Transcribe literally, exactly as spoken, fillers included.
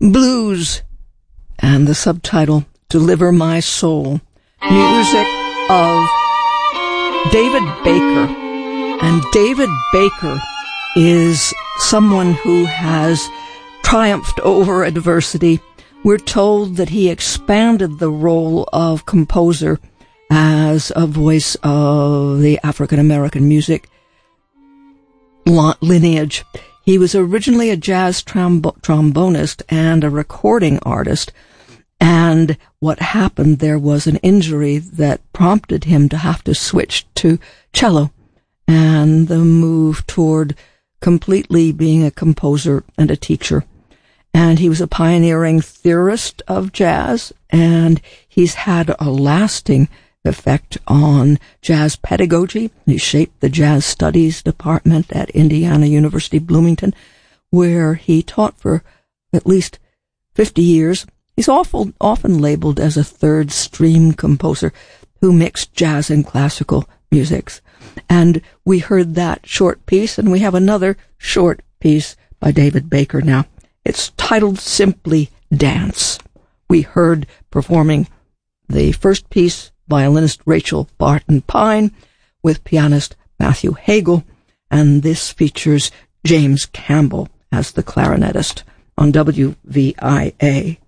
Blues, and the subtitle, Deliver My Soul. Music of David Baker. And David Baker is someone who has triumphed over adversity. We're told that he expanded the role of composer as a voice of the African-American music lineage. He was originally a jazz trombo- trombonist and a recording artist, and what happened, there was an injury that prompted him to have to switch to cello, and the move toward completely being a composer and a teacher. And he was a pioneering theorist of jazz, and he's had a lasting effect on jazz pedagogy. He shaped the jazz studies department at Indiana University, Bloomington, where he taught for at least fifty years. He's awful, often labeled as a third stream composer who mixed jazz and classical musics. And we heard that short piece, and we have another short piece by David Baker now. It's titled simply Dance. We heard performing the first piece violinist Rachel Barton Pine with pianist Matthew Hagel, and this features James Campbell as the clarinetist on W V I A.